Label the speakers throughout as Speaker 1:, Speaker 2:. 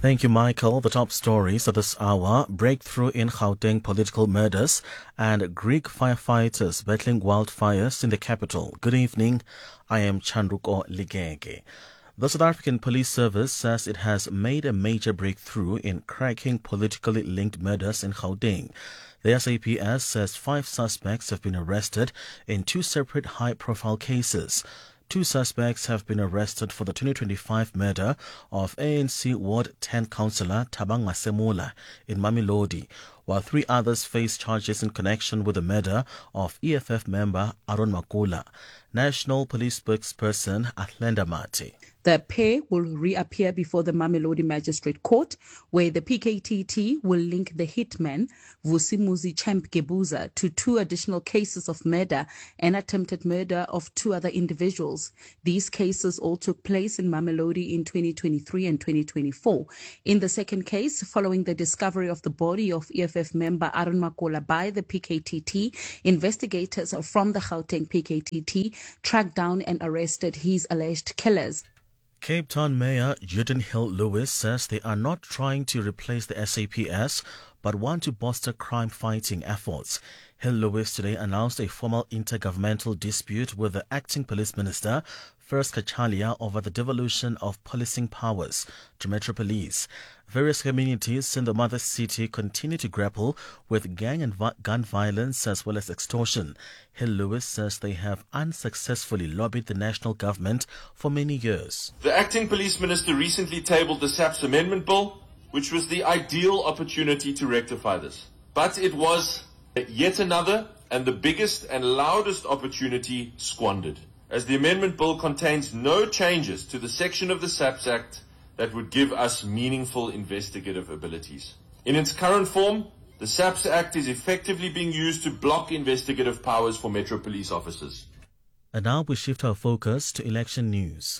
Speaker 1: Thank you, Michael. The top stories of this hour: breakthrough in Gauteng political murders and Greek firefighters battling wildfires in the capital. Good evening. I am Chandruko Ligege. The South African Police Service says it has made a major breakthrough in cracking politically linked murders in Gauteng. The SAPS says 5 suspects have been arrested in 2 separate high-profile cases. 2 suspects have been arrested for the 2025 murder of ANC Ward 10 councillor Thabang Masemola in Mamelodi, while 3 others face charges in connection with the murder of EFF member Aaron Makula. National Police spokesperson Athlenda Mati.
Speaker 2: The pair will reappear before the Mamelodi Magistrate Court, where the PKTT will link the hitman Vusimuzi Champ Gebuza to 2 additional cases of murder and attempted murder of 2 other individuals. These cases all took place in Mamelodi in 2023 and 2024. In the second case, following the discovery of the body of EFF member Aaron Makola by the PKTT, investigators from the Gauteng PKTT tracked down and arrested his alleged killers.
Speaker 1: Cape Town Mayor Jordan Hill-Lewis says they are not trying to replace the SAPS but want to bolster crime-fighting efforts. Hill-Lewis today announced a formal intergovernmental dispute with the acting police minister, First Kachalia, over the devolution of policing powers to Metro Police. Various communities in the mother city continue to grapple with gang and gun violence as well as extortion. Hill-Lewis says they have unsuccessfully lobbied the national government for many years.
Speaker 3: The acting police minister recently tabled the SAPS amendment bill, which was the ideal opportunity to rectify this. But it was yet another and the biggest and loudest opportunity squandered, as the amendment bill contains no changes to the section of the SAPS Act that would give us meaningful investigative abilities. In its current form, the SAPS Act is effectively being used to block investigative powers for Metro Police officers.
Speaker 1: And now we shift our focus to election news.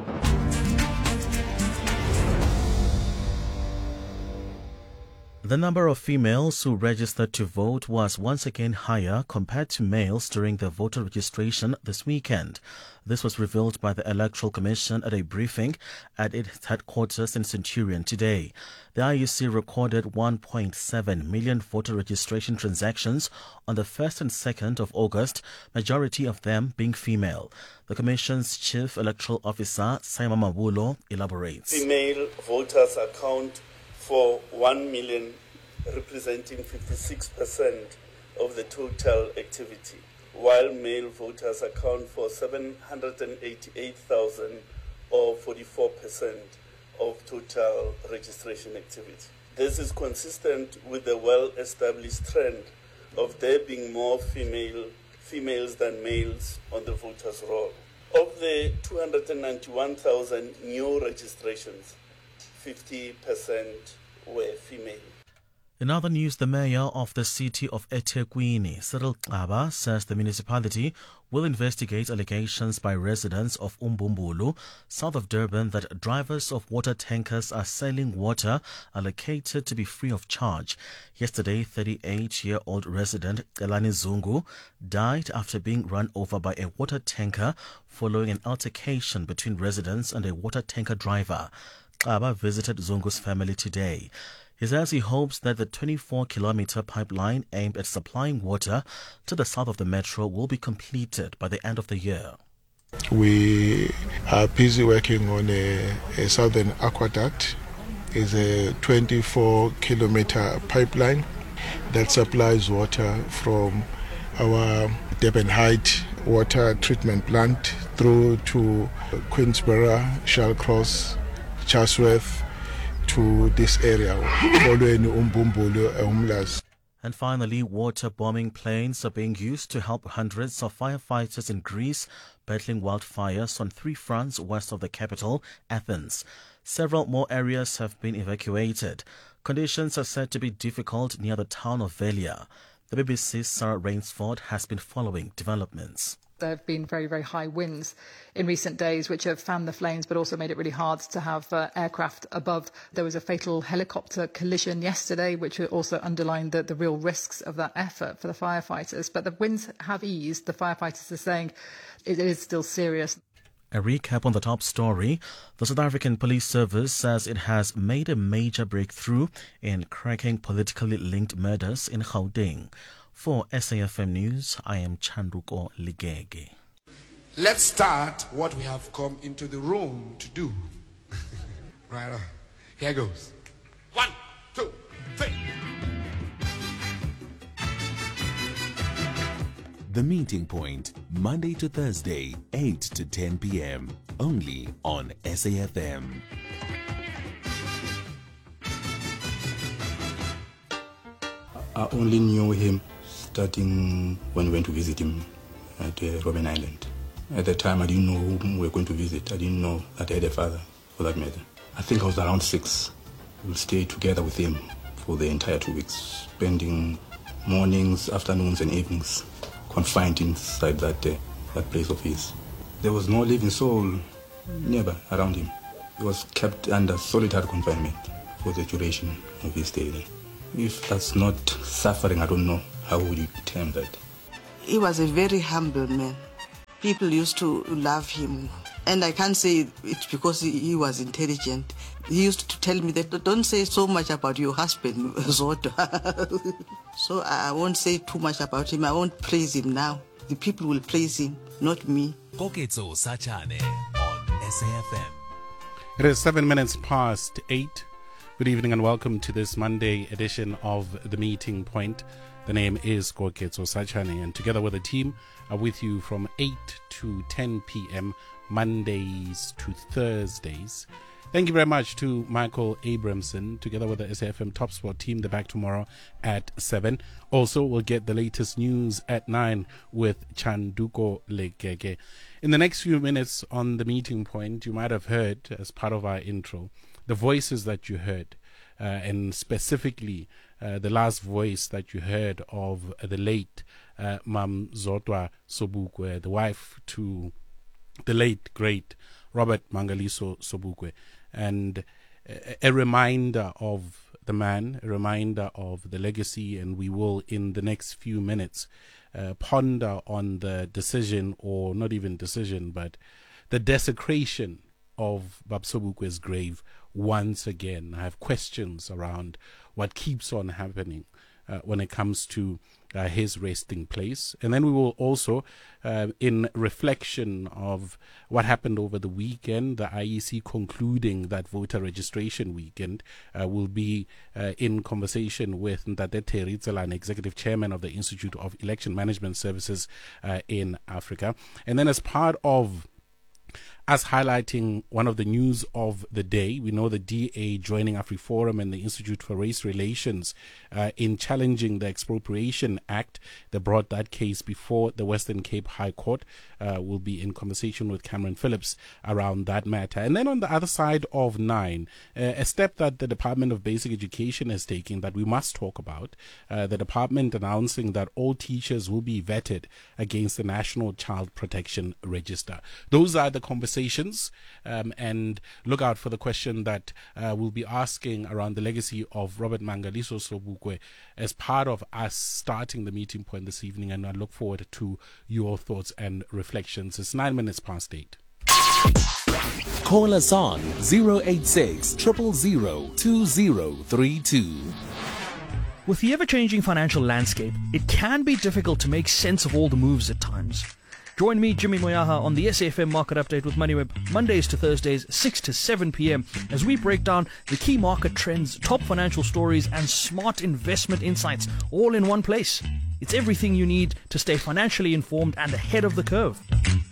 Speaker 1: The number of females who registered to vote was once again higher compared to males during the voter registration this weekend. This was revealed by the Electoral Commission at a briefing at its headquarters in Centurion today. The IEC recorded 1.7 million voter registration transactions on the 1st and 2nd of August, majority of them being female. The Commission's Chief Electoral Officer, Simon Mabulo, elaborates.
Speaker 4: Female voters account for 1 million, representing 56% of the total activity, while male voters account for 788,000 or 44% of total registration activity. This is consistent with the well-established trend of there being more females than males on the voters' roll. Of the 291,000 new registrations, 50% were female.
Speaker 1: In other news, the mayor of the city of eThekwini, Cyril Xaba, says the municipality will investigate allegations by residents of Umbumbulu, south of Durban, that drivers of water tankers are selling water allocated to be free of charge. Yesterday, 38-year-old resident Elani Zungu died after being run over by a water tanker following an altercation between residents and a water tanker driver. Xaba visited Zungu's family today. He says he hopes that the 24-kilometer pipeline aimed at supplying water to the south of the metro will be completed by the end of the year.
Speaker 5: We are busy working on a southern aqueduct. It's a 24-kilometer pipeline that supplies water from our Durban Height water treatment plant through to Queensborough, Shallcross, Chatsworth, to this area.
Speaker 1: And finally, water bombing planes are being used to help hundreds of firefighters in Greece battling wildfires on 3 fronts west of the capital, Athens. Several more areas have been evacuated. Conditions are said to be difficult near the town of Velia. The BBC's Sarah Rainsford has been following developments.
Speaker 6: There have been very, very high winds in recent days, which have fanned the flames, but also made it really hard to have aircraft above. There was a fatal helicopter collision yesterday, which also underlined the real risks of that effort for the firefighters. But the winds have eased. The firefighters are saying it is still serious.
Speaker 1: A recap on the top story. The South African Police Service says it has made a major breakthrough in cracking politically linked murders in Gauteng. For SAFM News, I am Chanduko Ligege.
Speaker 7: Let's start what we have come into the room to do. Right on. Here goes. 1, 2, 3.
Speaker 8: The Meeting Point, Monday to Thursday, 8 to 10 p.m. Only on SAFM.
Speaker 9: I only knew him starting when we went to visit him at Robben Island. At the time, I didn't know whom we were going to visit. I didn't know that I had a father, for that matter. I think I was around 6. We stayed together with him for the entire 2 weeks, spending mornings, afternoons, and evenings confined inside that place of his. There was no living soul never around him. He was kept under solitary confinement for the duration of his stay there. If that's not suffering, I don't know how would you term that.
Speaker 10: He was a very humble man. People used to love him. And I can't say it's because he was intelligent. He used to tell me that don't say so much about your husband, Zodwa. So I won't say too much about him. I won't praise him now. The people will praise him, not me.
Speaker 8: Koketso Sachane on SAFM.
Speaker 11: It is 7 minutes past 8. Good evening and welcome to this Monday edition of The Meeting Point. The name is Koketso Sachane, and together with the team are with you from 8 to 10 p.m. Mondays to Thursdays. Thank you very much to Michael Abramson, together with the SAFM Top Sport team. They're back tomorrow at 7. Also, we'll get the latest news at 9 with Chanduko Legege. In the next few minutes on The Meeting Point, you might have heard, as part of our intro, the voices that you heard, and specifically the last voice that you heard of the late Mam Zodwa Sobukwe, the wife to the late, great Robert Mangaliso Sobukwe. And a reminder of the man, a reminder of the legacy, and we will, in the next few minutes, ponder on the decision, or not even decision, but the desecration of Bab Sobukwe's grave once again. I have questions around what keeps on happening when it comes to his resting place. And then we will also, in reflection of what happened over the weekend, the IEC concluding that voter registration weekend, will be in conversation with Ntate Terry Tselane, Executive Chairman of the Institute of Election Management Services in Africa. And then as part of us highlighting one of the news of the day, we know the DA joining AfriForum and the Institute for Race Relations in challenging the Expropriation Act. They brought that case before the Western Cape High Court. We'll be in conversation with Cameron Phillips around that matter. And then on the other side of 9, a step that the Department of Basic Education has taken that we must talk about, the department announcing that all teachers will be vetted against the National Child Protection Register. Those are the conversations, and look out for the question that we'll be asking around the legacy of Robert Mangaliso Sobukwe as part of us starting the meeting point this evening, and I look forward to your thoughts and reflections. It's 9 minutes past 8.
Speaker 8: Call us on 086 000 2032.
Speaker 12: With the ever-changing financial landscape, it can be difficult to make sense of all the moves at times. Join me, Jimmy Moyaha, on the SAFM Market Update with MoneyWeb, Mondays to Thursdays, 6 to 7 p.m, as we break down the key market trends, top financial stories, and smart investment insights, all in one place. It's everything you need to stay financially informed and ahead of the curve.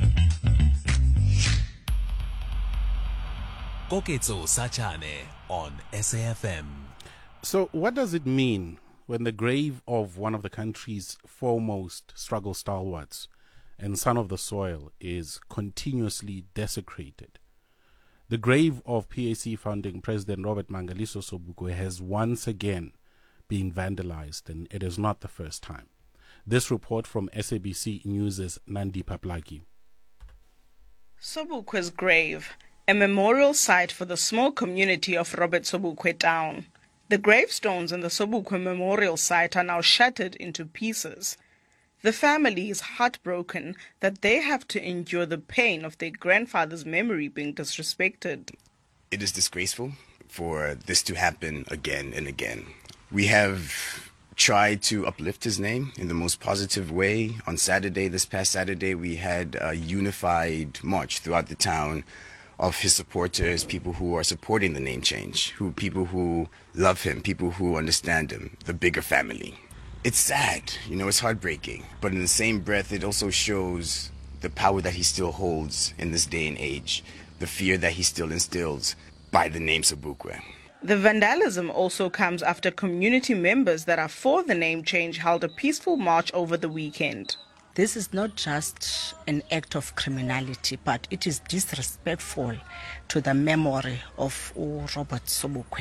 Speaker 8: Koketso Sachane on SAFM.
Speaker 11: So what does it mean when the grave of one of the country's foremost struggle stalwarts and son of the soil is continuously desecrated? The grave of PAC founding President Robert Mangaliso Sobukwe has once again been vandalized, and it is not the first time. This report from SABC News' Nandi Paplaki.
Speaker 13: Sobukwe's grave, a memorial site for the small community of Robert Sobukwe Town. The gravestones in the Sobukwe Memorial Site are now shattered into pieces. The family is heartbroken that they have to endure the pain of their grandfather's memory being disrespected.
Speaker 14: It is disgraceful for this to happen again and again. We have tried to uplift his name in the most positive way. On Saturday, this past Saturday, we had a unified march throughout the town of his supporters, people who are supporting the name change, people who love him, people who understand him, the bigger family. It's sad, it's heartbreaking, but in the same breath, it also shows the power that he still holds in this day and age, the fear that he still instills by the name Sobukwe.
Speaker 13: The vandalism also comes after community members that are for the name change held a peaceful march over the weekend.
Speaker 15: This is not just an act of criminality, but it is disrespectful to the memory of Robert Sobukwe.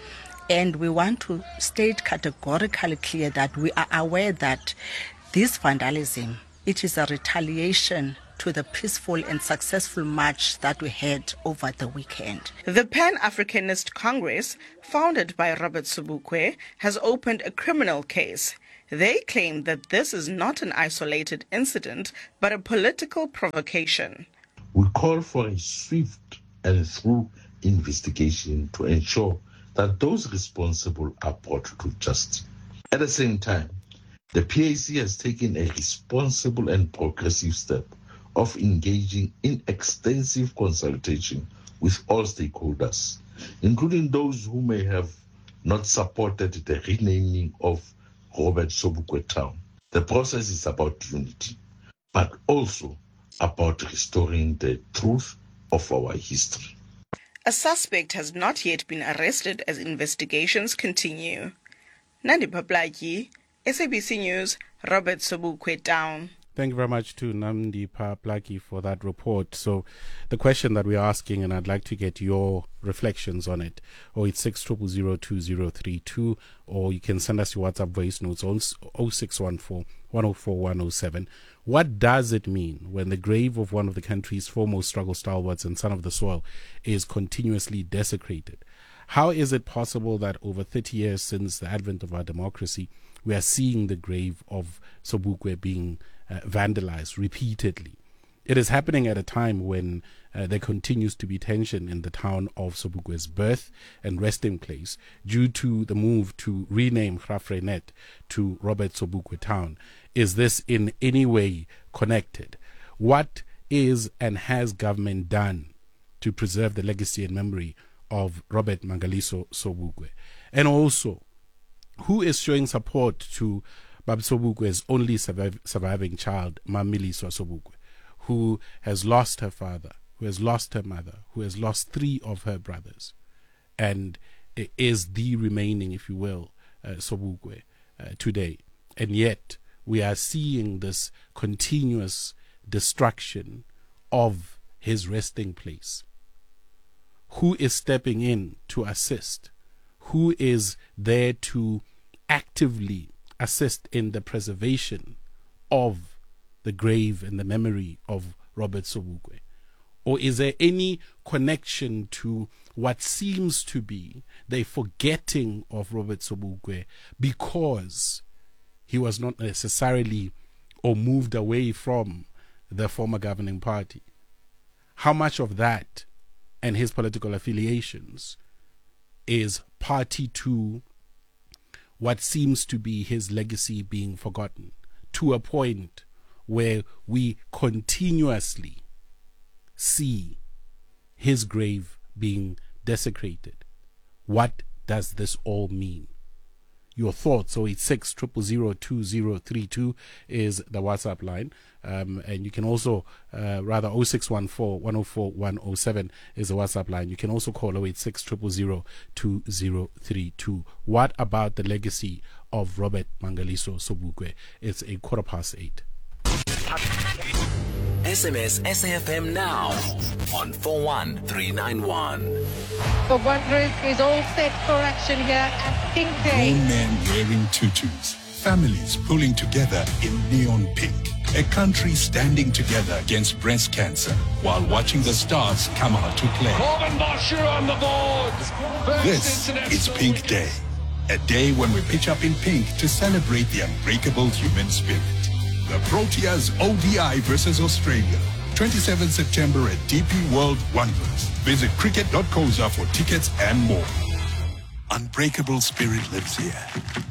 Speaker 15: And we want to state categorically clear that we are aware that this vandalism, it is a retaliation to the peaceful and successful march that we had over the weekend.
Speaker 13: The Pan-Africanist Congress, founded by Robert Sobukwe, has opened a criminal case. They claim that this is not an isolated incident, but a political provocation.
Speaker 16: We call for a swift and thorough investigation to ensure that those responsible are brought to justice. At the same time, the PAC has taken a responsible and progressive step of engaging in extensive consultation with all stakeholders, including those who may have not supported the renaming of Robert Sobukwe Town. The process is about unity, but also about restoring the truth of our history.
Speaker 13: A suspect has not yet been arrested as investigations continue. Nandi Paplaki, SABC News, Robert Sobukwe Town.
Speaker 11: Thank you very much to Nandi Paplaki for that report. So the question that we're asking, and I'd like to get your reflections on it, it's 6002032, or you can send us your WhatsApp voice notes on 0614-104-107. What does it mean when the grave of one of the country's foremost struggle stalwarts and son of the soil is continuously desecrated? How is it possible that over 30 years since the advent of our democracy, we are seeing the grave of Sobukwe being vandalized repeatedly? It is happening at a time when there continues to be tension in the town of Sobukwe's birth and resting place due to the move to rename Graaff-Reinet to Robert Sobukwe Town. Is this in any way connected? What is and has government done to preserve the legacy and memory of Robert Mangaliso Sobukwe? And also, who is showing support to Bab Sobukwe's only surviving child, Mamiliso Sobukwe, who has lost her father, who has lost her mother, who has lost 3 of her brothers, and is the remaining, if you will, Sobukwe today. And yet, we are seeing this continuous destruction of his resting place. Who is stepping in to assist? Who is there to actively assist in the preservation of the grave and the memory of Robert Sobukwe? Or is there any connection to what seems to be the forgetting of Robert Sobukwe because he was not necessarily or moved away from the former governing party? How much of that and his political affiliations is party to what seems to be his legacy being forgotten, to a point where we continuously see his grave being desecrated? What does this all mean? Your thoughts, 086-000-2032 is the WhatsApp line. And you can also, 0614-104-107 is the WhatsApp line. You can also call 086-000-2032. What about the legacy of Robert Mangaliso Sobukwe? It's 8:15.
Speaker 8: SMS SAFM now on 41391.
Speaker 17: The Wanderers is all set for action here at Pink Day.
Speaker 18: Grown men wearing tutus, families pulling together in neon pink, a country standing together against breast cancer while watching the stars come out to play.
Speaker 19: Corbin Bosher on the board.
Speaker 18: This is Pink Day, a day when we pitch up in pink to celebrate the unbreakable human spirit. The Proteas ODI versus Australia. 27 September at DP World Wanderers. Visit cricket.coza for tickets and more. Unbreakable spirit lives here.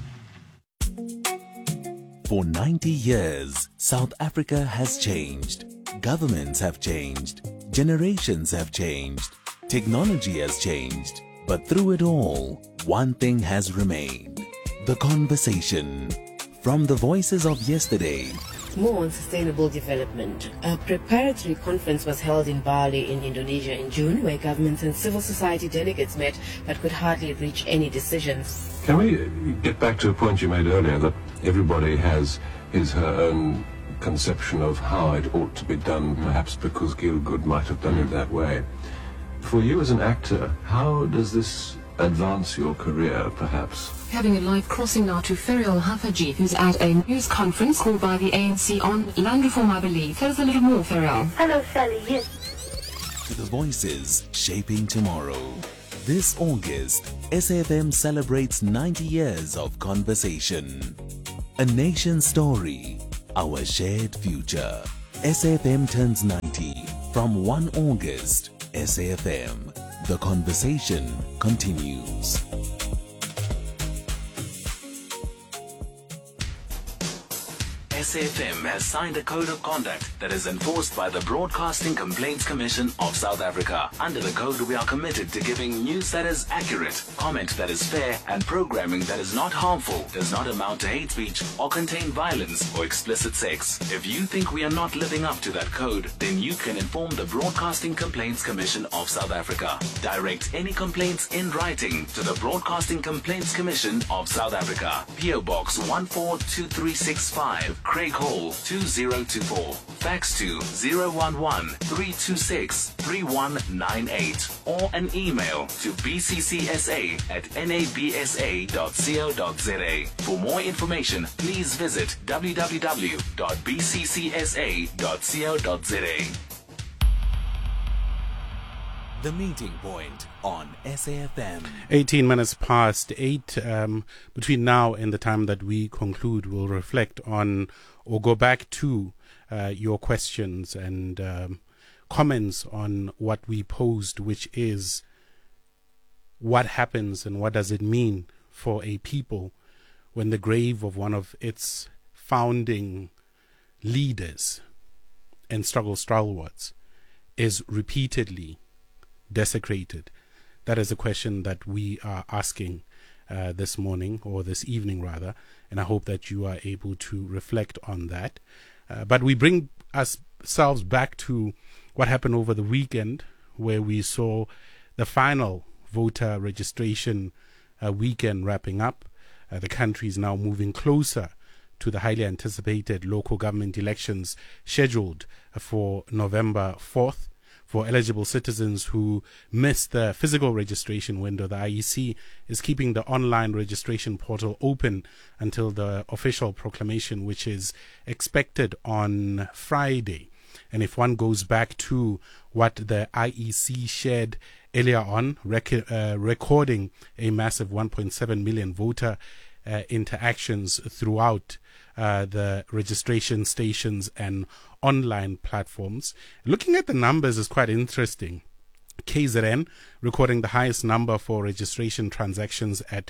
Speaker 8: For 90 years, South Africa has changed. Governments have changed. Generations have changed. Technology has changed. But through it all, one thing has remained. The conversation. From the voices of yesterday.
Speaker 20: More on sustainable development. A preparatory conference was held in Bali in Indonesia in June, where governments and civil society delegates met but could hardly reach any decisions.
Speaker 21: Can we get back to a point you made earlier, that everybody has her own conception of how it ought to be done, perhaps because Gielgud might have done it that way. For you as an actor, how does this advance your career, perhaps?
Speaker 22: Having a live crossing now to Ferial Hafaji, who's at a news conference called by the ANC on land reform, I believe. Tell us a little more, Ferial.
Speaker 23: Hello, Sally. Yes.
Speaker 8: To the voices shaping tomorrow. This August, SAFM celebrates 90 years of conversation. A nation story, our shared future. SAFM turns 90 from 1 August. SAFM, the conversation continues.
Speaker 24: SAFM has signed a code of conduct that is enforced by the Broadcasting Complaints Commission of South Africa. Under the code, we are committed to giving news that is accurate, comment that is fair, and programming that is not harmful, does not amount to hate speech, or contain violence or explicit sex. If you think we are not living up to that code, then you can inform the Broadcasting Complaints Commission of South Africa. Direct any complaints in writing to the Broadcasting Complaints Commission of South Africa. PO Box 142365. Craig Hall 2024. Fax to 011-326-3198 or an email to bccsa@nabsa.co.za. For more information, please visit www.bccsa.co.za.
Speaker 8: The Meeting Point on SAFM.
Speaker 11: 18 minutes past 8. Between now and the time that we conclude, we'll reflect on or go back to your questions and comments on what we posed, which is what happens and what does it mean for a people when the grave of one of its founding leaders and struggle stalwarts is repeatedly desecrated. That is a question that we are asking this morning, or this evening rather, and I hope that you are able to reflect on that. But we bring ourselves back to what happened over the weekend, where we saw the final voter registration weekend wrapping up. The country is now moving closer to the highly anticipated local government elections scheduled for November 4th. For eligible citizens who missed the physical registration window, the IEC is keeping the online registration portal open until the official proclamation, which is expected on Friday. And if one goes back to what the IEC shared earlier on, recording a massive 1.7 million voter interactions throughout the registration stations and online platforms. Looking at the numbers is quite interesting. KZN recording the highest number for registration transactions at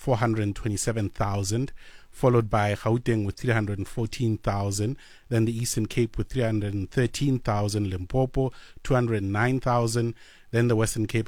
Speaker 11: 427,000, followed by Gauteng with 314,000, then the Eastern Cape with 313,000, Limpopo 209,000, then the Western Cape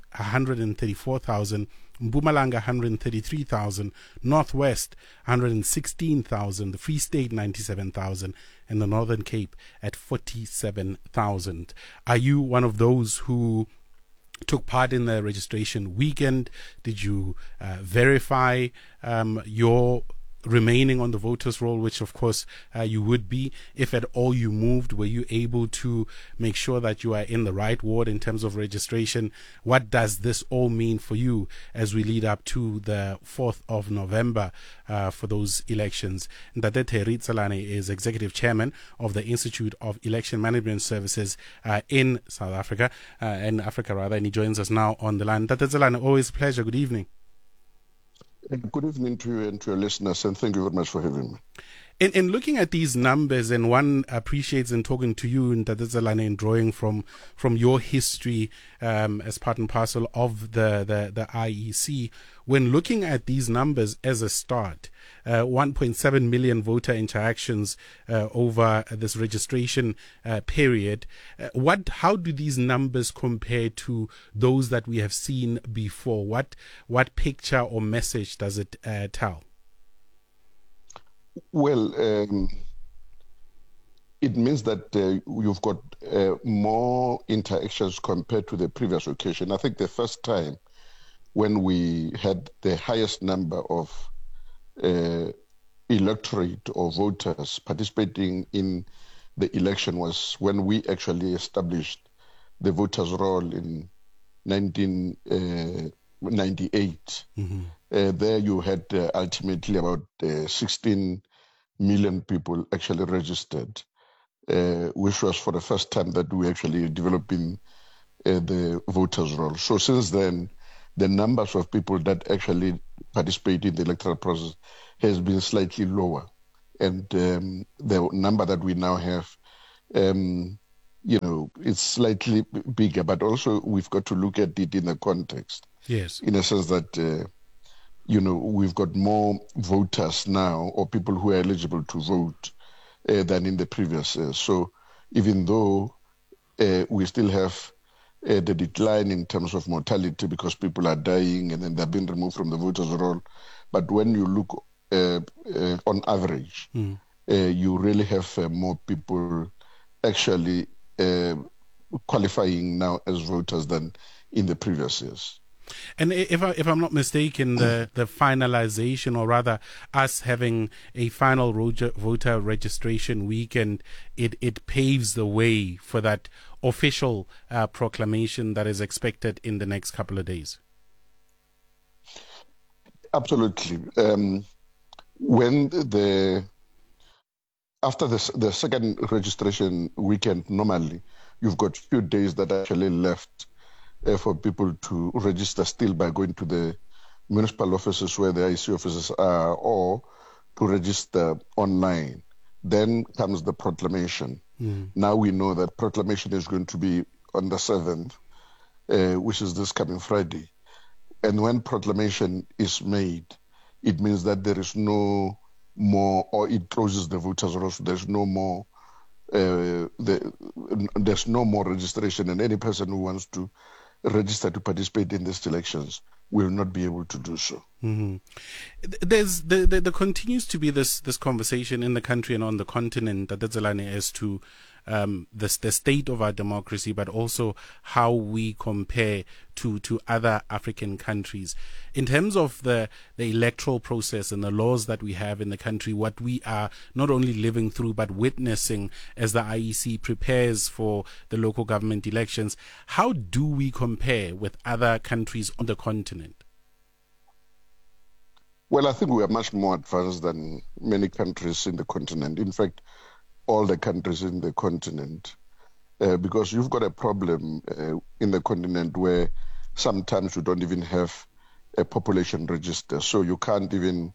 Speaker 11: 134,000, Mpumalanga 133,000, Northwest 116,000, the Free State 97,000, and the Northern Cape at 47,000. Are you one of those who took part in the registration weekend? Did you verify your remaining on the voters roll, which of course you would be? If at all you moved, were you able to make sure that you are in the right ward in terms of registration? What does this all mean for you as we lead up to the 4th of November for those elections? Ndate Theri Tsalane is Executive Chairman of the Institute of Election Management Services in South Africa, and he joins us now on the line. Ndate Tsalane, always a pleasure. Good evening.
Speaker 25: Good evening to you and to your listeners, and thank you very much for having me.
Speaker 11: In looking at these numbers, and one appreciates in talking to you, Ntatezalane, and drawing from your history as part and parcel of the IEC, when looking at these numbers as a start, 1.7 million voter interactions over this registration period, how do these numbers compare to those that we have seen before? What picture or message does it tell?
Speaker 5: Well, it means that you've got more interactions compared to the previous occasion. I think the first time when we had the highest number of electorate or voters participating in the election was when we actually established the voters' roll in 1998. There you had ultimately about 16 million people actually registered, which was for the first time that we actually developing the voters' roll. So since then, the numbers of people that actually participate in the electoral process has been slightly lower. And the number that we now have, it's slightly bigger, but also we've got to look at it in the context.
Speaker 11: Yes.
Speaker 5: In a sense that, we've got more voters now, or people who are eligible to vote, than in the previous years. So even though we still have the decline in terms of mortality because people are dying and then they're being removed from the voters' roll, but when you look on average, you really have more people actually qualifying now as voters than in the previous years.
Speaker 11: And if I'm not mistaken, the finalization, or rather us having a final voter registration weekend, it paves the way for that official proclamation that is expected in the next couple of days.
Speaker 5: Absolutely. After the second registration weekend, normally you've got few days that are actually left for people to register still by going to the municipal offices where the IEC offices are, or to register online. Then comes the proclamation. Now we know that proclamation is going to be on the 7th, which is this coming Friday. And when proclamation is made, it means that there is no more, or it closes the voters' roll. So there's no more. There's no more registration, and any person who wants to register to participate in these elections will not be able to do so.
Speaker 11: There continues to be this conversation in the country and on the continent, Ntatezalane, as to the state of our democracy, but also how we compare to other African countries. In terms of the electoral process and the laws that we have in the country, what we are not only living through but witnessing as the IEC prepares for the local government elections, how do we compare with other countries on the continent?
Speaker 5: Well, I think we are much more advanced than many countries in the continent. In fact, all the countries in the continent, because you've got a problem in the continent where sometimes you don't even have a population register. So you can't even,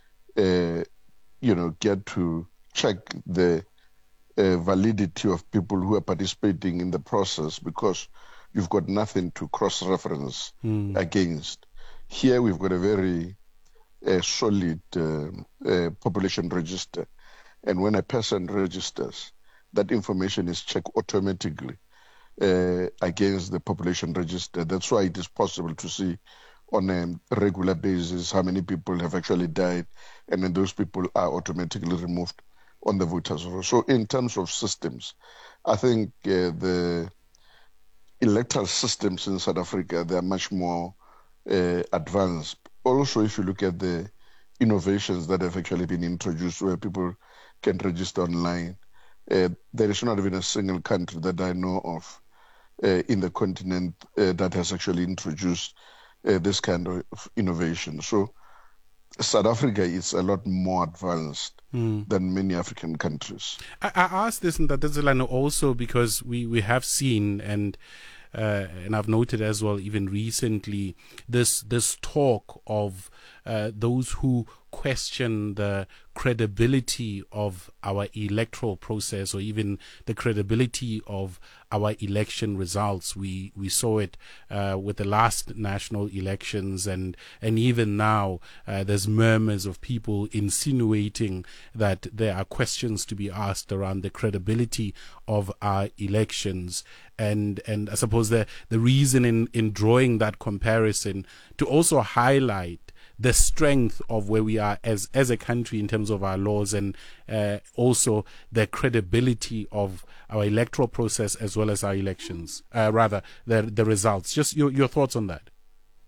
Speaker 5: get to check the validity of people who are participating in the process because you've got nothing to cross-reference against. Here we've got a very solid population register. And when a person registers, that information is checked automatically against the population register. That's why it is possible to see on a regular basis how many people have actually died, and then those people are automatically removed on the voters' roll. So in terms of systems, I think the electoral systems in South Africa, they are much more advanced. Also, if you look at the innovations that have actually been introduced where people can register online, there is not even a single country that I know of in the continent that has actually introduced this kind of innovation. So South Africa is a lot more advanced than many African countries.
Speaker 11: I asked this in Ntatezalane also because we have seen and I've noted as well, even recently, this talk of those who question the credibility of our electoral process, or even the credibility of our election results. We saw it with the last national elections, and even now there's murmurs of people insinuating that there are questions to be asked around the credibility of our elections. And I suppose the reason in drawing that comparison to also highlight the strength of where we are as a country in terms of our laws, and also the credibility of our electoral process as well as our elections, the results. Just your thoughts on that.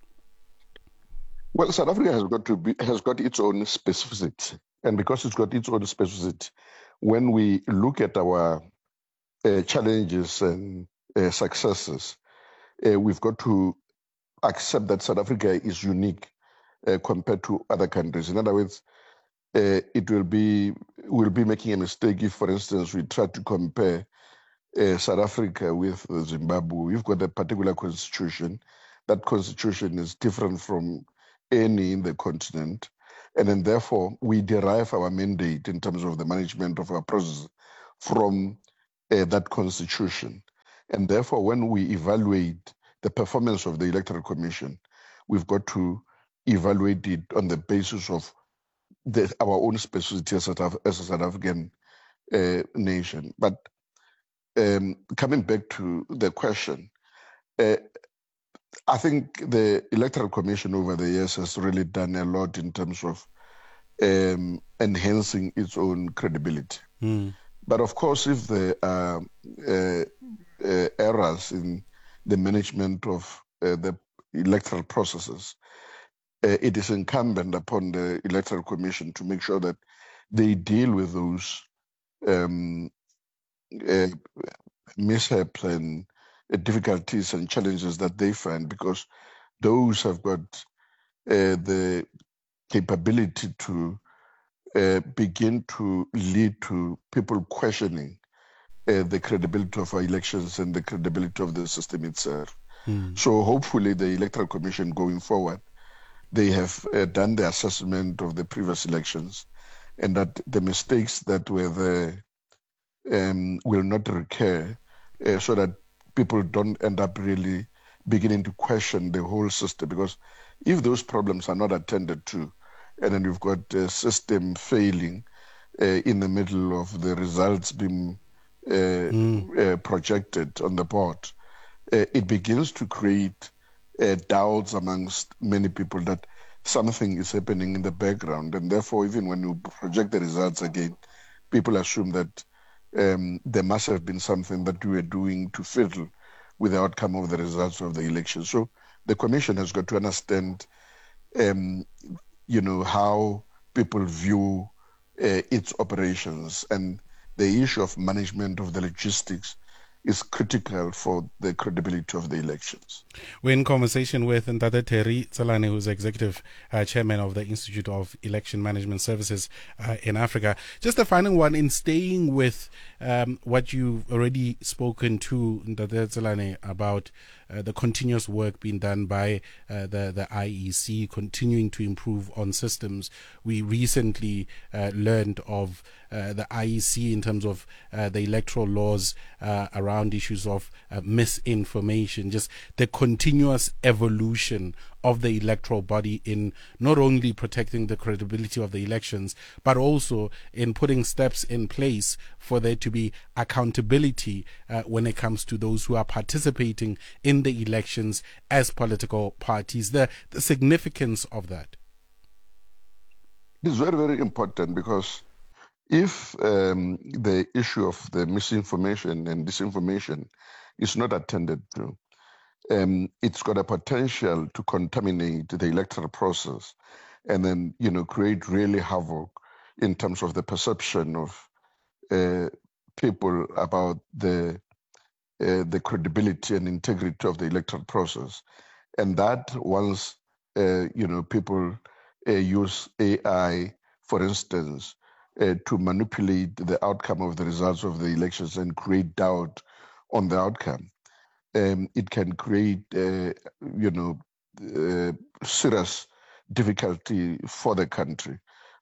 Speaker 5: Well, South Africa has got its own specificity, and because it's got its own specificity, when we look at our challenges and successes, we've got to accept that South Africa is unique compared to other countries. In other words, we'll be making a mistake if, for instance, we try to compare South Africa with Zimbabwe. We've got a particular constitution. That constitution is different from any in the continent, and then therefore we derive our mandate in terms of the management of our process from that constitution. And therefore, when we evaluate the performance of the Electoral Commission, we've got to evaluate it on the basis of our own specificity as a South African nation. But coming back to the question, I think the Electoral Commission over the years has really done a lot in terms of enhancing its own credibility. But of course, if there are errors in the management of the electoral processes, it is incumbent upon the Electoral Commission to make sure that they deal with those mishaps and difficulties and challenges that they find, because those have got the capability to begin to lead to people questioning the credibility of our elections and the credibility of the system itself. So hopefully the Electoral Commission going forward, they have done the assessment of the previous elections, and that the mistakes that were there will not recur, so that people don't end up really beginning to question the whole system. Because if those problems are not attended to, and then you've got a system failing in the middle of the results being projected on the board, it begins to create doubts amongst many people that something is happening in the background. And therefore, even when you project the results again, people assume that there must have been something that we were doing to fiddle with the outcome of the results of the election. So the Commission has got to understand, how people view its operations, and the issue of management of the logistics is critical for the credibility of the elections.
Speaker 11: We're in conversation with Ntate Terry Tsalane, who's Executive Chairman of the Institute of Election Management Services in Africa. Just a final one, in staying with what you've already spoken to, Ntate Tsalane, about the continuous work being done by the IEC, continuing to improve on systems. We recently learned of the IEC in terms of the electoral laws around issues of misinformation, just the continuous evolution of the electoral body in not only protecting the credibility of the elections, but also in putting steps in place for there to be accountability when it comes to those who are participating in the elections as political parties. The significance of that.
Speaker 5: It is very, very important, because if the issue of the misinformation and disinformation is not attended to, it's got a potential to contaminate the electoral process, and then create really havoc in terms of the perception of people about the credibility and integrity of the electoral process. And that once people use AI, for instance, to manipulate the outcome of the results of the elections and create doubt on the outcome, it can create serious difficulty for the country.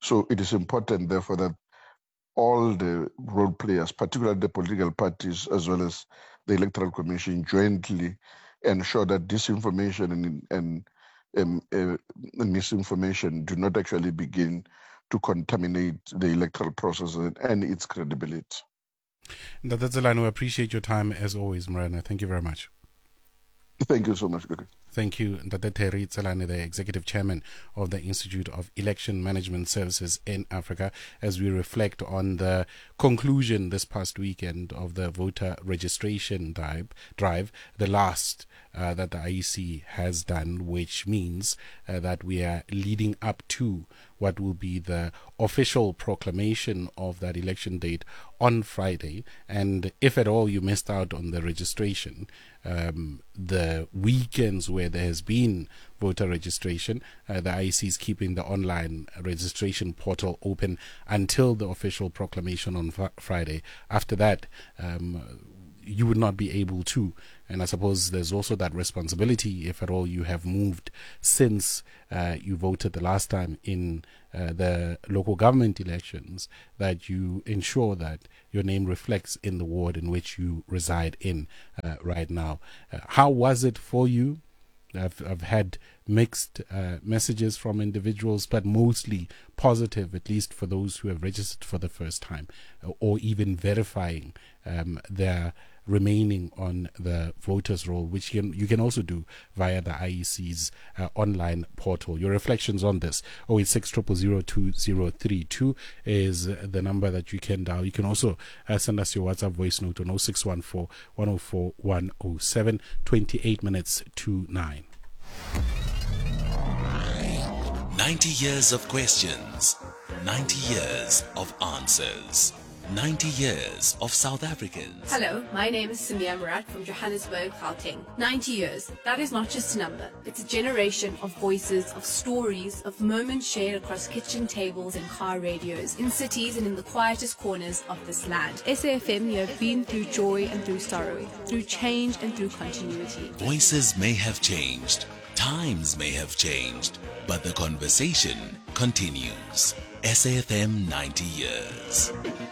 Speaker 5: So it is important, therefore, that all the role players, particularly the political parties as well as the Electoral Commission, jointly ensure that disinformation and misinformation do not actually begin to contaminate the electoral process and its credibility.
Speaker 11: That's Zelani. We appreciate your time as always, Morena. Thank you very much.
Speaker 5: Thank you so much.
Speaker 11: Thank you, Ndate Terry Tselane, the Executive Chairman of the Institute of Election Management Services in Africa, as we reflect on the conclusion this past weekend of the voter registration drive, the last that the IEC has done, which means that we are leading up to what will be the official proclamation of that election date on Friday. And if at all you missed out on the registration, the weekends where there has been voter registration, the IEC is keeping the online registration portal open until the official proclamation on Friday. After that, you would not be able to. And I suppose there's also that responsibility, if at all you have moved since you voted the last time in the local government elections, that you ensure that your name reflects in the ward in which you reside in right now. How was it for you? I've had mixed messages from individuals, but mostly positive, at least for those who have registered for the first time, or even verifying their remaining on the voters roll, which you can also do via the IEC's online portal. Your reflections on this, 086-000-2032 is the number that you can dial. You can also send us your WhatsApp voice note on 0614-104-107, 28 minutes to 9.
Speaker 8: 90 years of questions, 90 years of answers. 90 years of South Africans.
Speaker 2: Hello, my name is Samia Murat from Johannesburg, Gauteng. 90 years, that is not just a number. It's a generation of voices, of stories, of moments shared across kitchen tables and car radios, in cities and in the quietest corners of this land. SAFM, you have been through joy and through sorrow, through change and through continuity.
Speaker 8: Voices may have changed, times may have changed, but the conversation continues. SAFM 90 years.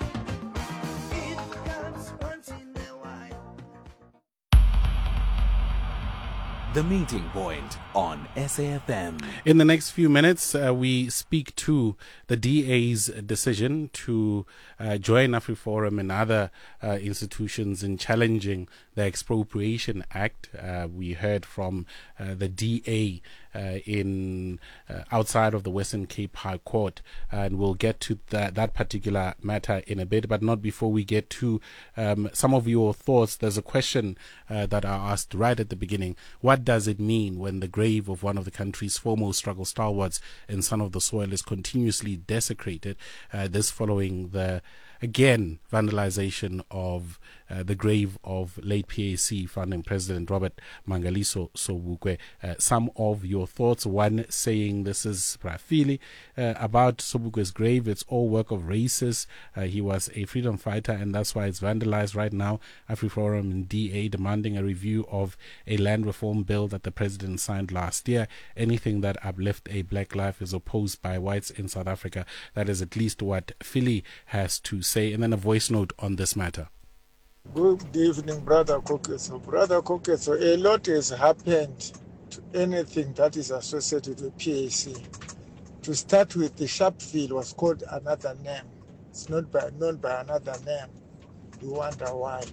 Speaker 8: The Meeting Point on SAFM.
Speaker 11: In the next few minutes, we speak to the DA's decision to join AfriForum and other institutions in challenging the Expropriation Act. We heard from the DA in outside of the Western Cape High Court, and we'll get to that particular matter in a bit, but not before we get to some of your thoughts. There's a question that I asked right at the beginning. What does it mean when the grave of one of the country's foremost struggle stalwarts and son of the soil is continuously desecrated? This following the again vandalization of the grave of late PAC founding president Robert Mangaliso Sobukwe. Some of your thoughts. One saying this is Brafili about Sobukwe's grave. It's all work of racists. He was a freedom fighter, and that's why it's vandalized right now. AfriForum and DA demanding a review of a land reform bill that the president signed last year. Anything that uplift a black life is opposed by whites in South Africa. That is at least what Philly has to say. And then a voice note on this matter.
Speaker 3: Good evening, Brother Kokeso. Brother Kokeso, a lot has happened to anything that is associated with PAC. To start with, the Sharpeville was called another name. It's not known by another name. You wonder why.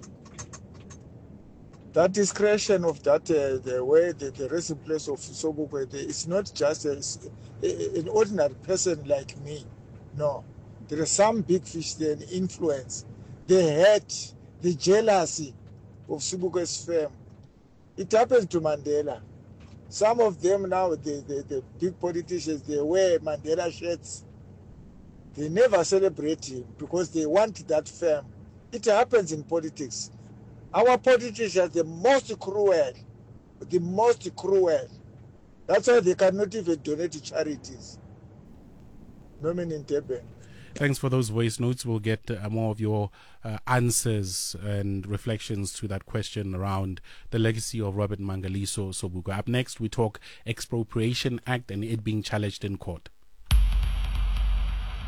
Speaker 3: That discretion of that, the way the resting place of Sobukwe, it's not just an ordinary person like me. No. There are some big fish there, an influence. The hate, the jealousy of Sobukwe's fame. It happened to Mandela. Some of them now, the big politicians, they wear Mandela shirts. They never celebrate him because they want that fame. It happens in politics. Our politicians are the most cruel. The most cruel. That's why they cannot even donate to charities. Nomin Ntebe.
Speaker 11: Thanks for those voice notes. We'll get more of your answers and reflections to that question around the legacy of Robert Mangaliso Sobukwe. Up next, we talk Expropriation Act and it being challenged in court.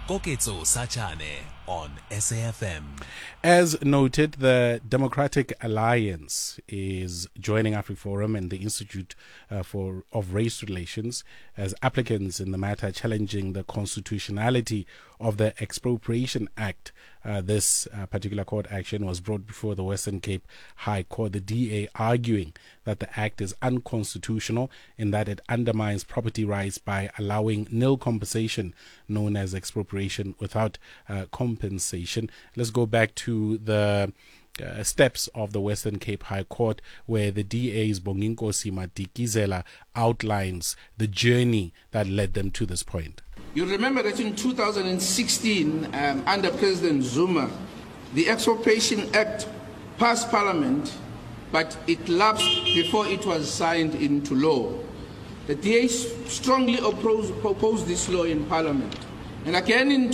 Speaker 8: Koketso Sachane on SAFM.
Speaker 11: As noted, the Democratic Alliance is joining AfriForum and the Institute of Race Relations as applicants in the matter challenging the constitutionality of the Expropriation Act. This particular court action was brought before the Western Cape High Court, the DA arguing that the act is unconstitutional in that it undermines property rights by allowing nil compensation, known as expropriation without compensation. Let's go back to the steps of the Western Cape High Court, where the DA's Bonginkosi Madikizela outlines the journey that led them to this point.
Speaker 1: You remember that in 2016, under President Zuma, the Expropriation Act passed Parliament, but it lapsed before it was signed into law. The DA strongly opposed this law in Parliament. And again in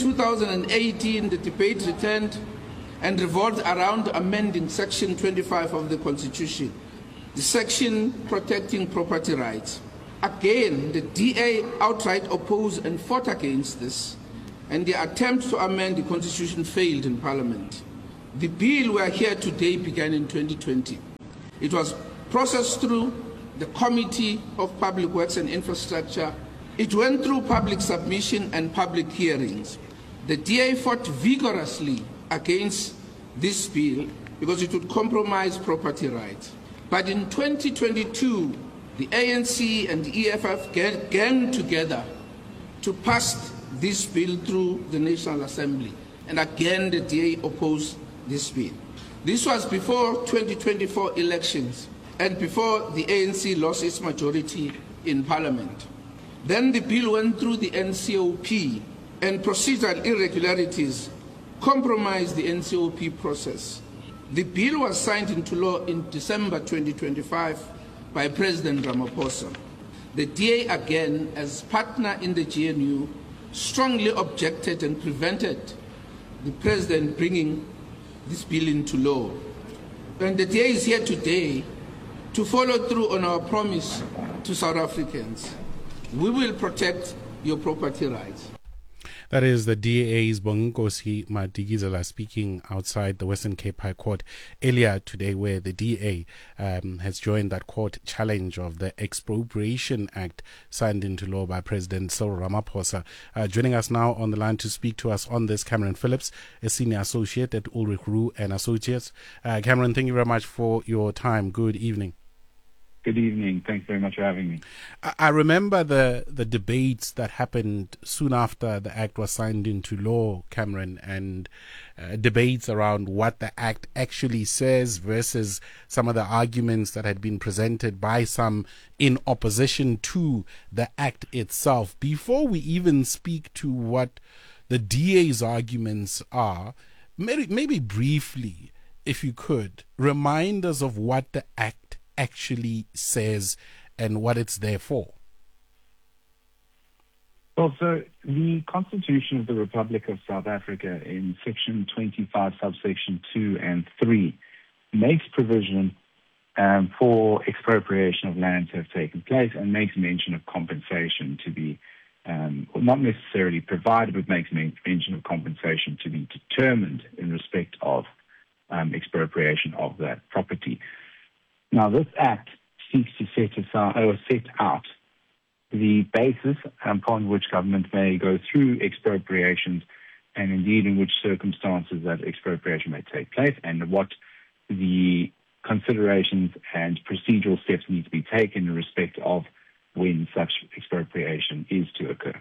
Speaker 1: 2018, the debate returned and revolved around amending Section 25 of the Constitution, the section protecting property rights. Again, the DA outright opposed and fought against this, and the attempt to amend the Constitution failed in Parliament. The bill we are here today began in 2020. It was processed through the Committee of Public Works and Infrastructure. It went through public submission and public hearings. The DA fought vigorously against this bill because it would compromise property rights. But in 2022, the ANC and the EFF came together to pass this bill through the National Assembly. And again, the DA opposed this bill. This was before 2024 elections and before the ANC lost its majority in Parliament. Then the bill went through the NCOP, and procedural irregularities compromised the NCOP process. The bill was signed into law in December 2025 by President Ramaphosa. The DA, again, as partner in the GNU, strongly objected and prevented the President bringing this bill into law. And the DA is here today to follow through on our promise to South Africans. We will protect your property rights.
Speaker 11: That is the DA's Bonginkosi Madikizela speaking outside the Western Cape High Court earlier today, where the DA has joined that court challenge of the Expropriation Act signed into law by President Cyril Ramaphosa. Joining us now on the line to speak to us on this, Cameron Phillips, a senior associate at Ulrich Roux and Associates. Cameron, thank you very much for your time. Good evening.
Speaker 4: Good evening. Thanks very much for having me.
Speaker 11: I remember the debates that happened soon after the act was signed into law, Cameron, and debates around what the act actually says versus some of the arguments that had been presented by some in opposition to the act itself. Before we even speak to what the DA's arguments are, maybe briefly, if you could, remind us of what the act actually says and what it's there for.
Speaker 4: Well, so the Constitution of the Republic of South Africa in Section 25, subsection 2 and 3 makes provision for expropriation of land to have taken place and makes mention of compensation to be, not necessarily provided, but makes mention of compensation to be determined in respect of expropriation of that property. Now, this Act seeks to set out the basis upon which government may go through expropriations and indeed in which circumstances that expropriation may take place and what the considerations and procedural steps need to be taken in respect of when such expropriation is to occur.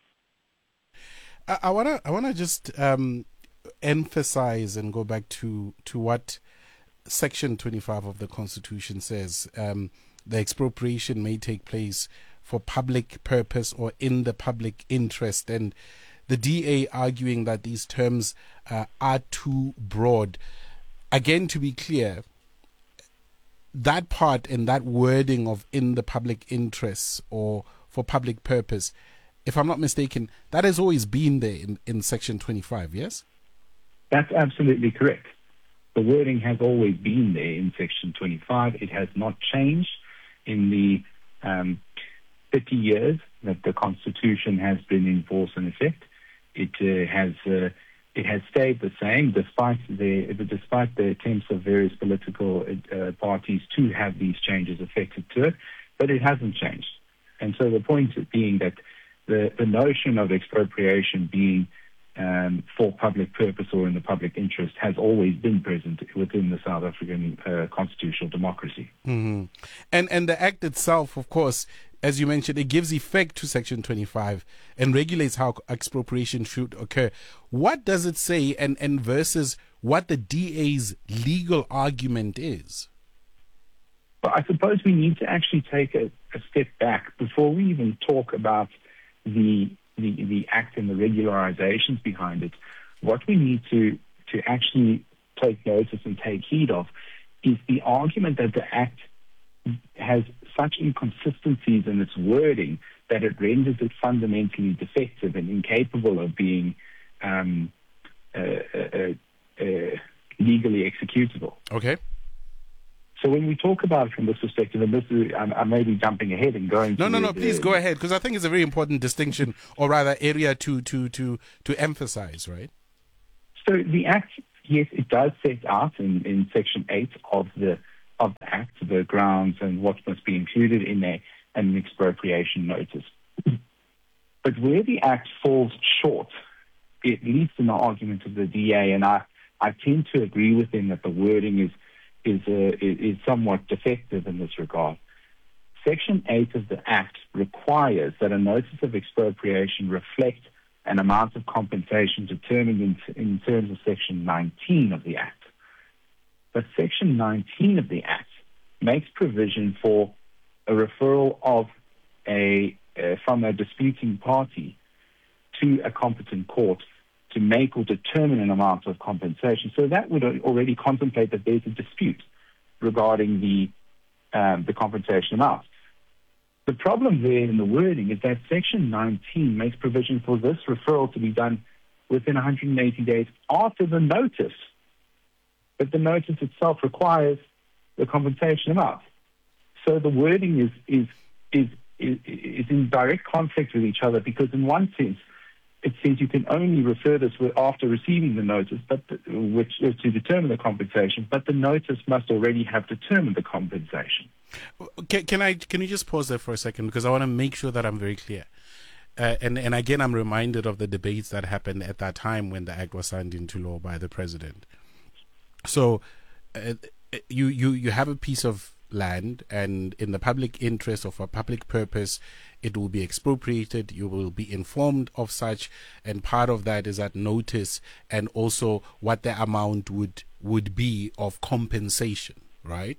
Speaker 11: I wanna just emphasize and go back to what Section 25 of the Constitution says. The expropriation may take place for public purpose or in the public interest, and the DA arguing that these terms are too broad. Again, to be clear, that part and that wording of in the public interest or for public purpose, if I'm not mistaken, that has always been there in Section 25, yes?
Speaker 4: That's absolutely correct. The wording has always been there in Section 25. It has not changed in the 30 years that the Constitution has been in force and effect. it has stayed the same despite the attempts of various political parties to have these changes affected to it, but it hasn't changed. And so the point being that the notion of expropriation being for public purpose or in the public interest has always been present within the South African constitutional democracy.
Speaker 11: Mm-hmm. And the Act itself, of course, as you mentioned, it gives effect to Section 25 and regulates how expropriation should occur. What does it say and versus what the DA's legal argument is?
Speaker 4: Well, I suppose we need to actually take a step back before we even talk about the Act and the regularizations behind it. What we need to actually take notice and take heed of is the argument that the Act has such inconsistencies in its wording that it renders it fundamentally defective and incapable of being legally executable.
Speaker 11: Okay.
Speaker 4: So when we talk about it from this perspective, and this is, I may be jumping ahead and going.
Speaker 11: No, please go ahead, because I think it's a very important distinction, or rather area to emphasize, right?
Speaker 4: So the Act, yes, it does set out in Section 8 of the Act the grounds and what must be included in an expropriation notice. But where the Act falls short, at least in the argument of the DA, and I tend to agree with him that the wording is somewhat defective in this regard. Section 8 of the Act requires that a notice of expropriation reflect an amount of compensation determined in terms of Section 19 of the Act. But Section 19 of the Act makes provision for a referral of from a disputing party to a competent court to make or determine an amount of compensation. So that would already contemplate that there's a dispute regarding the compensation amount. The problem there in the wording is that Section 19 makes provision for this referral to be done within 180 days after the notice. But the notice itself requires the compensation amount. So the wording is in direct conflict with each other, because in one sense, it says you can only refer this after receiving the notice, which is to determine the compensation, but the notice must already have determined the compensation.
Speaker 11: Can you just pause there for a second, because I want to make sure that I'm very clear. And again, I'm reminded of the debates that happened at that time when the Act was signed into law by the President. So you have a piece of land, and in the public interest or for public purpose, it will be expropriated. You will be informed of such, and part of that is that notice, and also what the amount would be of compensation, right?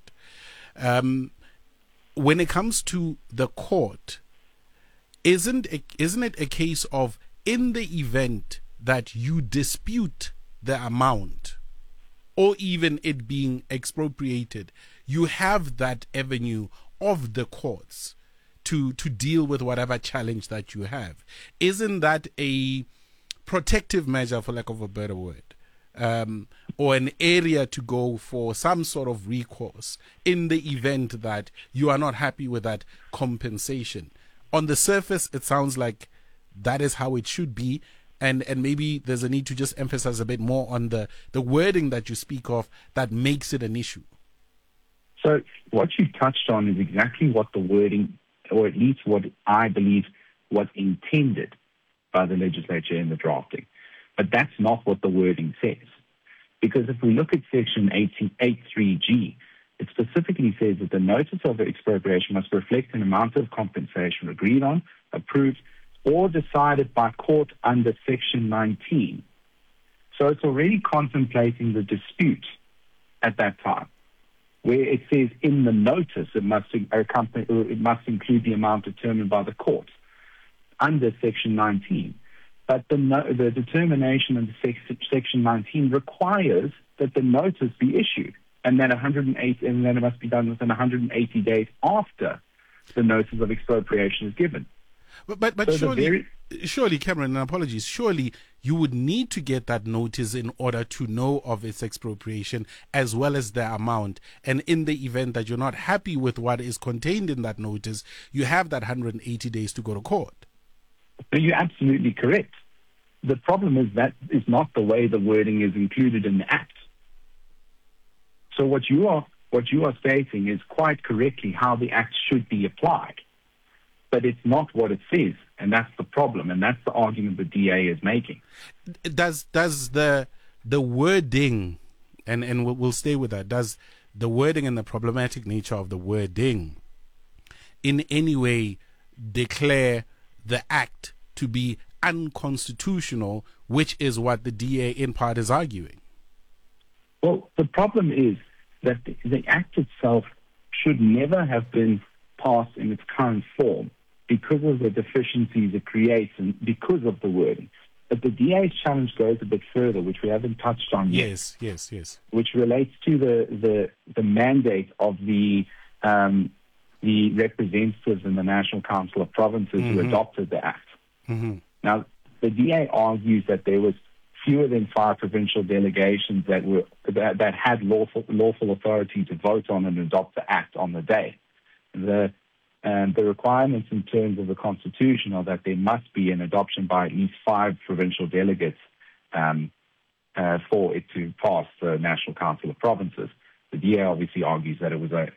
Speaker 11: When it comes to the court, isn't it a case of, in the event that you dispute the amount or even it being expropriated, you have that avenue of the courts to deal with whatever challenge that you have? Isn't that a protective measure, for lack of a better word, or an area to go for some sort of recourse in the event that you are not happy with that compensation? On the surface, it sounds like that is how it should be, and maybe there's a need to just emphasize a bit more on the wording that you speak of that makes it an issue.
Speaker 4: So what you touched on is exactly what the wording, or at least what I believe was intended by the legislature in the drafting. But that's not what the wording says. Because if we look at Section 83G, it specifically says that the notice of expropriation must reflect an amount of compensation agreed on, approved, or decided by court under Section 19. So it's already contemplating the dispute at that time, where it says in the notice it must include the amount determined by the court under Section 19. But the determination under Section 19 requires that the notice be issued, and then it must be done within 180 days after the notice of expropriation is given.
Speaker 11: But so surely, Cameron, and apologies, surely you would need to get that notice in order to know of its expropriation as well as the amount. And in the event that you're not happy with what is contained in that notice, you have that 180 days to go to court.
Speaker 4: You're absolutely correct. the problem is that is not the way the wording is included in the Act. So what you are stating is quite correctly how the Act should be applied, but it's not what it says, and that's the problem, and that's the argument the DA is making.
Speaker 11: Does the wording, and we'll stay with that, does the wording and the problematic nature of the wording in any way declare the Act to be unconstitutional, which is what the DA in part is arguing?
Speaker 4: Well, the problem is that the Act itself should never have been passed in its current form because of the deficiencies it creates and because of the wording. But the DA's challenge goes a bit further, which we haven't touched on yet.
Speaker 11: Yes.
Speaker 4: Which relates to the mandate of the representatives in the National Council of Provinces who adopted the Act. Now, the DA argues that there was fewer than 5 provincial delegations that had lawful authority to vote on and adopt the Act on the day. The requirements in terms of the Constitution are that there must be an adoption by at least 5 provincial delegates for it to pass the National Council of Provinces. The DA obviously argues that it was